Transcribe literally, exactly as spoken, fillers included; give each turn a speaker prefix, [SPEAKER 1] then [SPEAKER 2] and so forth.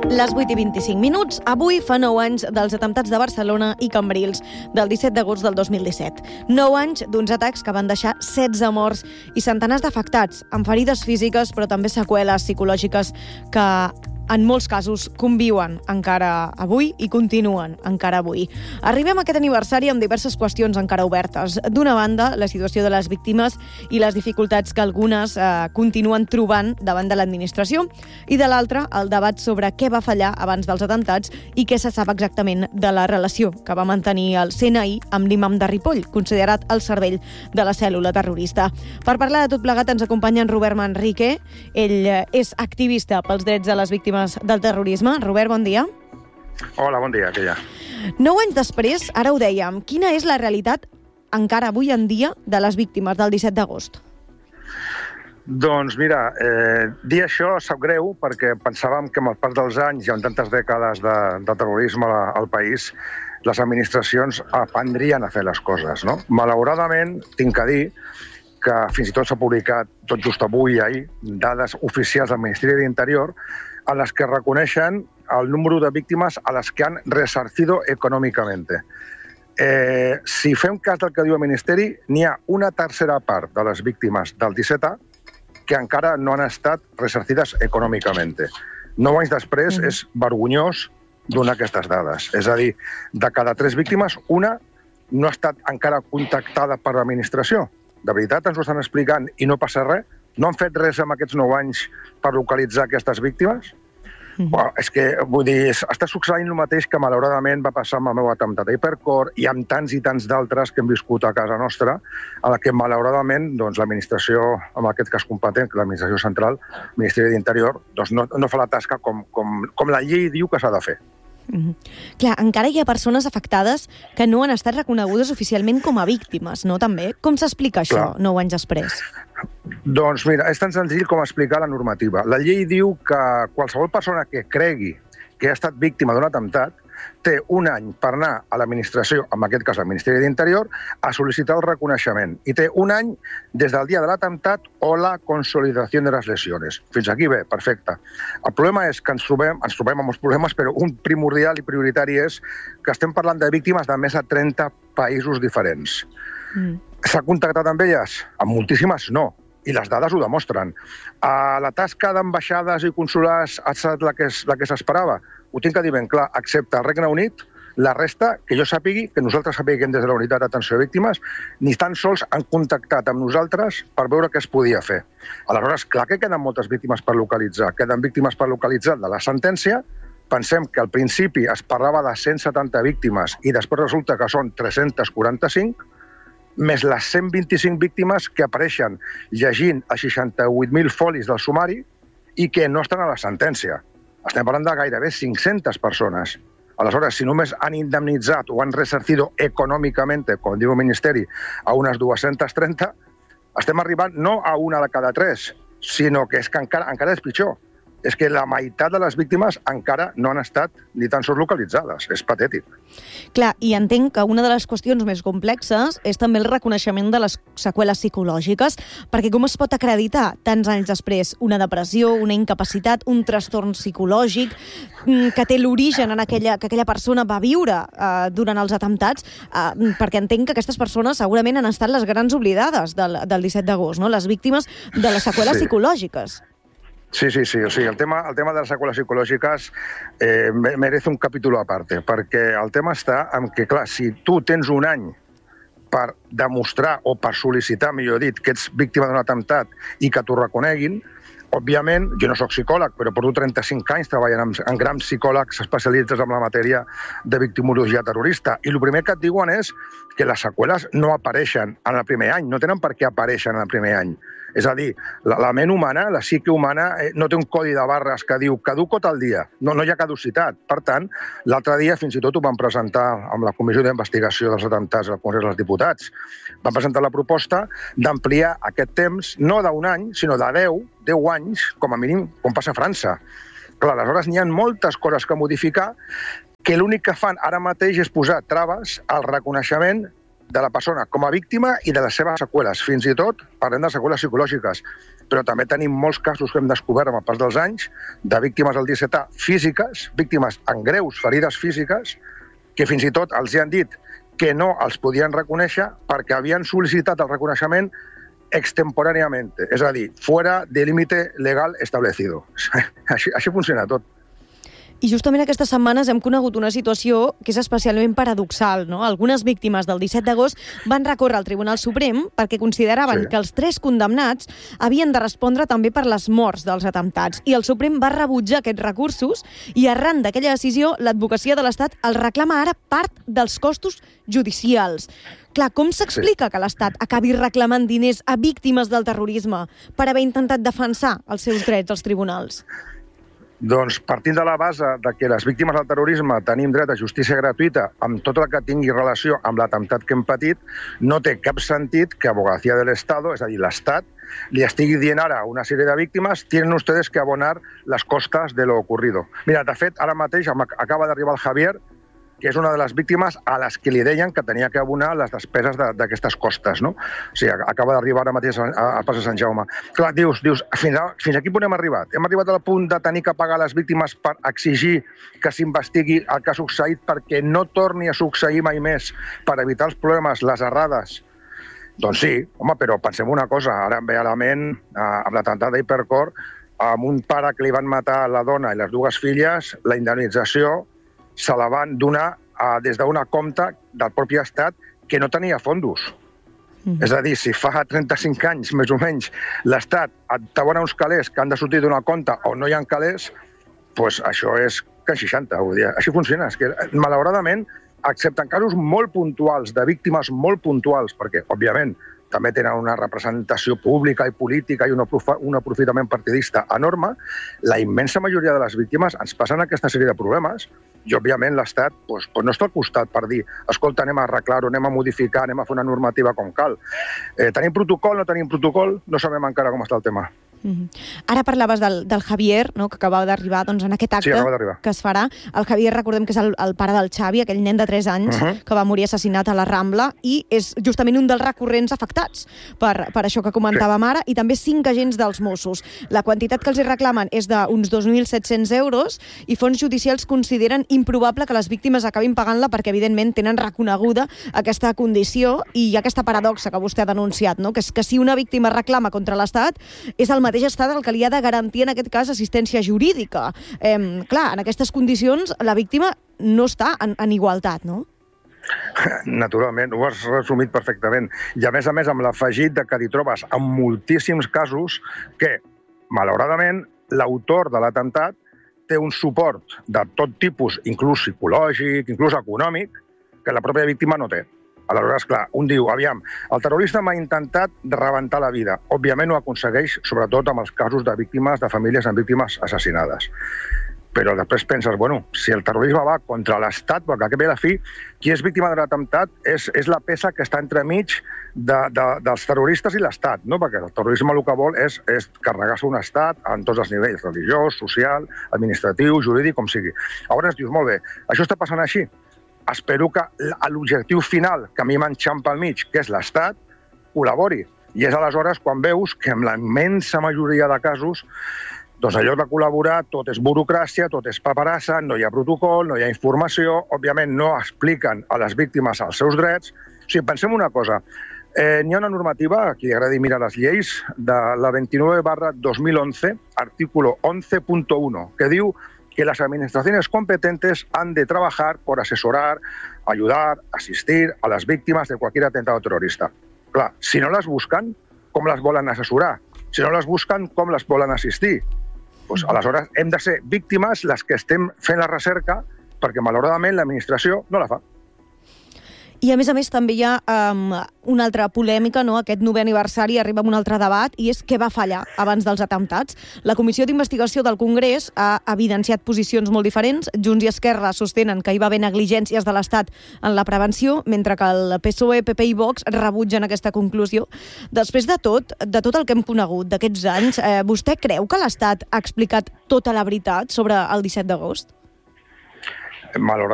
[SPEAKER 1] Les vuit i vint-i-cinc minuts. Avui fa nou anys dels atemptats de Barcelona i Cambrils del disset d'agost del dos mil disset. Nou anys d'uns atacs que van deixar setze morts i centenars d'afectats, amb ferides físiques però també seqüeles psicològiques que en molts casos conviuen encara avui i continuen encara avui. Arribem a aquest aniversari amb diverses qüestions encara obertes. D'una banda, la situació de les víctimes i les dificultats que algunes eh, continuen trobant davant de l'administració, i de l'altra, el debat sobre què va fallar abans dels atemptats i què se sap exactament de la relació que va mantenir el C N I amb l'imam de Ripoll, considerat el cervell de la cèl·lula terrorista. Per parlar de tot plegat ens acompanya en Robert Manrique. Ell és activista pels drets de les víctimes del terrorisme. Robert, bon dia.
[SPEAKER 2] Hola, bon dia, què hi ha?
[SPEAKER 1] Nou anys després, ara ho dèiem, quina és la realitat encara avui en dia de les víctimes del disset d'agost?
[SPEAKER 2] Doncs mira, eh, dir això sap greu perquè pensàvem que amb el pas dels anys i amb tantes dècades de, de terrorisme al país, les administracions aprendrien a fer les coses, no? Malauradament, tinc que dir que fins i tot s'ha publicat tot just avui, ahir, dades oficials del Ministeri d'Interior en les que reconeixen el número de víctimes a les que han resarcido econòmicamente. Eh, si fem cas del que diu el Ministeri, n'hi ha una tercera part de les víctimes del disset A que encara no han estat resarcides econòmicamente. Nou anys després mm. és vergonyós donar aquestes dades. És a dir, de cada tres víctimes, una no ha estat encara contactada per l'administració. De veritat ens ho estan explicant i no passa res? No han fet res en aquests nou anys per localitzar aquestes víctimes? Mm-hmm. Well, és que, vull dir, està succeint el mateix que malauradament va passar amb el meu atemptat a Hipercor i amb tants i tants d'altres que hem viscut a casa nostra, a la que malauradament doncs, l'administració, en aquest cas competent, que l'administració central, el Ministeri d'Interior, doncs no, no fa la tasca com, com, com la llei diu que s'ha de fer.
[SPEAKER 1] Mm-hmm. Clar, encara hi ha persones afectades que no han estat reconegudes oficialment com a víctimes, no? També. Com s'explica això, Clar. nou anys després?
[SPEAKER 2] Doncs mira, és tan senzill com explicar la normativa. La llei diu que qualsevol persona que cregui que ha estat víctima d'un atemptat té un any per anar a l'administració, en aquest cas al Ministeri d'Interior, a sol·licitar el reconeixement. I té un any des del dia de l'atemptat o la consolidació de les lesions. Fins aquí bé, perfecte. El problema és que ens trobem, ens trobem amb molts problemes, però un primordial i prioritari és que estem parlant de víctimes de més de trenta països diferents. Mm. S'ha contactat amb elles? Amb moltíssimes no. I les dades ho demostren. Uh, la tasca d'ambaixades i consulars ha estat la que, la que s'esperava? Ho tinc que dir ben clar, excepte el Regne Unit, la resta, que jo sàpigui, que nosaltres sapiguem des de la Unitat d'Atenció a Víctimes, ni tan sols han contactat amb nosaltres per veure què es podia fer. Aleshores, clar que queden moltes víctimes per localitzar. Queden víctimes per localitzar de la sentència. Pensem que al principi es parlava de cent setanta víctimes i després resulta que són tres-cents quaranta-cinc, més les cent vint-i-cinc víctimes que apareixen llegint els seixanta-vuit mil folis del sumari i que no estan a la sentència. Estem parlant de gairebé cinc-centes persones. Aleshores, si només han indemnitzat o han resarcido econòmicament, com diu el Ministeri, a unes dues-centes trenta, estem arribant no a una de cada tres, sinó que és que encara, encara és pitjor. És que la meitat de les víctimes encara no han estat ni tan sols localitzades. És patètic.
[SPEAKER 1] Clar, i entenc que una de les qüestions més complexes és també el reconeixement de les seqüeles psicològiques, perquè com es pot acreditar tants anys després una depressió, una incapacitat, un trastorn psicològic que té l'origen en aquella, que aquella persona va viure eh, durant els atemptats, eh, perquè entenc que aquestes persones segurament han estat les grans oblidades del, del disset d'agost, no? Les víctimes de les seqüeles sí. psicològiques.
[SPEAKER 2] Sí, sí, sí. O sigui, el tema, el tema de les seqüeles psicològiques eh, merece un capítol a part, perquè el tema està en que, clar, si tu tens un any per demostrar o per sol·licitar, millor dit, que ets víctima d'un atemptat i que t'ho reconeguin, òbviament, jo no soc psicòleg, però porto trenta-cinc anys treballant amb, amb grans psicòlegs especialitzats en la matèria de victimologia terrorista. I el primer que et diuen és que les seqüeles no apareixen en el primer any, no tenen per què aparèixer en el primer any. És a dir, la, la ment humana, la psique humana, eh, no té un codi de barres que diu caduco tal dia. No, no hi ha caducitat. Per tant, l'altre dia fins i tot ho van presentar amb la Comissió d'Investigació dels Atemptats al Congrés dels Diputats. Van presentar la proposta d'ampliar aquest temps, no d'un any, sinó de deu, deu anys, com a mínim, com passa a França. Clar, aleshores n'hi ha moltes coses que modificar, que l'únic que fan ara mateix és posar traves al reconeixement de la persona com a víctima i de les seves seqüeles. Fins i tot parlem de seqüeles psicològiques. però també tenim molts casos que hem descobert amb el pas dels anys de víctimes del disset A físiques, víctimes amb greus ferides físiques, que fins i tot els han dit que no els podien reconèixer perquè havien sol·licitat el reconeixement extemporàniamente, és a dir, fuera del límite legal establecido. Així, així funciona tot.
[SPEAKER 1] I justament aquestes setmanes hem conegut una situació que és especialment paradoxal, no? Algunes víctimes del disset d'agost van recórrer al Tribunal Suprem perquè consideraven sí. que els tres condemnats havien de respondre també per les morts dels atemptats. I el Suprem va rebutjar aquests recursos i arran d'aquella decisió l'advocacia de l'Estat els reclama ara part dels costos judicials. Clar, com s'explica sí. que l'Estat acabi reclamant diners a víctimes del terrorisme per haver intentat defensar els seus drets als tribunals?
[SPEAKER 2] Doncs partint de la base de que les víctimes del terrorisme tenim dret a justícia gratuïta amb tot el que tingui relació amb l'atemptat que hem patit, no té cap sentit que Abogacía del Estado, és a dir, l'Estat, li estigui dient ara a una sèrie de víctimes tienen ustedes que abonar les costes de lo ocurrido. Mira, de fet, ara mateix acaba d'arribar el Javier, que és una de les víctimes a les que li deien que tenia que abonar les despeses d'aquestes costes, no? O sigui, acaba d'arribar ara mateix a Pas de Sant Jaume. Clar, dius, dius fins, a, fins aquí on hem arribat? Hem arribat al punt de tenir que pagar les víctimes per exigir que s'investigui el que ha succeït perquè no torni a succeir mai més per evitar els problemes, les errades? Doncs sí, home, però pensem una cosa, ara em ve a la ment, amb l'atemptat d'Hipercor, amb un pare que li van matar la dona i les dues filles, la indemnització se la van donar uh, des d'una compta del propi Estat que no tenia fondos. Mm. És a dir, si fa trenta-cinc anys, més o menys, l'Estat t'abona uns calés que han de sortir d'una compta on no hi ha calés, doncs això és Can seixanta. Vull dir, així funciona. És que, malauradament, excepte en casos molt puntuals, de víctimes molt puntuals, perquè, òbviament, també tenen una representació pública i política i un aprofitament partidista enorme, la immensa majoria de les víctimes ens passen aquesta sèrie de problemes i, òbviament, l'Estat doncs, doncs no està al costat per dir escolta, anem a arreglar-ho, anem a modificar, anem a fer una normativa com cal. Eh, tenim protocol, no tenim protocol? No sabem encara com està el tema.
[SPEAKER 1] Mm-hmm. Ara parlaves del, del Javier, no?, que acaba d'arribar doncs, en aquest acte
[SPEAKER 2] sí,
[SPEAKER 1] que es farà. El Javier, recordem que és el, el pare del Xavi, aquell nen de tres anys uh-huh. que va morir assassinat a la Rambla i és justament un dels recurrents afectats per, per això que comentàvem sí. ara, i també cinc agents dels Mossos. La quantitat que els hi reclamen és d'uns dos mil set-cents euros i fons judicials consideren improbable que les víctimes acabin pagant-la perquè, evidentment, tenen reconeguda aquesta condició i hi ha aquesta paradoxa que vostè ha denunciat, no?, que és que si una víctima reclama contra l'Estat és el mateix Estat el que li ha de garantir en aquest cas assistència jurídica. Eh, clar, en aquestes condicions la víctima no està en, en igualtat, no?
[SPEAKER 2] Naturalment, ho has resumit perfectament. I a més a més amb l'afegit de que t'hi trobes en moltíssims casos que, malauradament, l'autor de l'atemptat té un suport de tot tipus, inclús psicològic, inclús econòmic, que la pròpia víctima no té. Aleshores, clar, un diu, aviam, el terrorista m'ha intentat rebentar la vida. Òbviament ho aconsegueix, sobretot amb els casos de víctimes, de famílies amb víctimes assassinades. Però després penses, bueno, si el terrorisme va contra l'Estat, perquè aquí ve la fi, qui és víctima de l'atemptat és, és la peça que està entremig de, de, dels terroristes i l'Estat, no? Perquè el terrorisme el que vol és, és carregar-se un Estat en tots els nivells, religiós, social, administratiu, jurídic, com sigui. Llavors dius, molt bé, això està passant així. Espero que l'objectiu final que a mi m'enxampa al mig, que és l'Estat, col·labori. I és aleshores quan veus que en la immensa majoria de casos doncs allò de col·laborar tot és burocràcia, tot és paperassa, no hi ha protocol, no hi ha informació, òbviament no expliquen a les víctimes els seus drets. O sigui, pensem una cosa, eh, n'hi ha una normativa, a qui li agradi mirar les lleis, de la vint-i-nou barra dos mil onze, artículo once punto uno, que diu que las administraciones competentes han de trabajar por asesorar, ayudar, asistir a las víctimas de cualquier atentado terrorista. Clar, si no les busquen, com les volen assessorar? Si no les busquen, com les volen assistir? Pues, aleshores, hem de ser víctimes les que estem fent la recerca perquè, malauradament, l'administració no la fa.
[SPEAKER 1] I, a més a més, també hi ha um, una altra polèmica, no? Aquest novè aniversari arriba amb un altre debat, i és què va fallar abans dels atemptats. La Comissió d'Investigació del Congrés ha evidenciat posicions molt diferents. Junts i Esquerra sostenen que hi va haver negligències de l'Estat en la prevenció, mentre que el P S O E, P P i Vox rebutgen aquesta conclusió. Després de tot, de tot el que hem conegut d'aquests anys, eh, vostè creu que l'Estat ha explicat tota la veritat sobre el disset d'agost?
[SPEAKER 2] Malauradament,